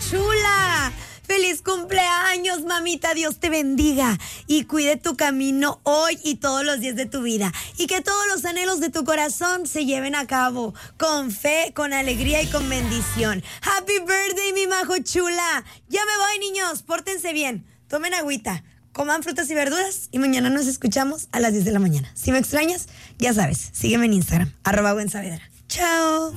chula. ¡Feliz cumpleaños, mamita! Dios te bendiga y cuide tu camino hoy y todos los días de tu vida. Y que todos los anhelos de tu corazón se lleven a cabo con fe, con alegría y con bendición. ¡Happy birthday, mi majo chula! Ya me voy, niños. Pórtense bien. Tomen agüita. Coman frutas y verduras y mañana nos escuchamos a las 10 de la mañana. Si me extrañas, ya sabes, sígueme en Instagram, @buensaavedra. ¡Chao!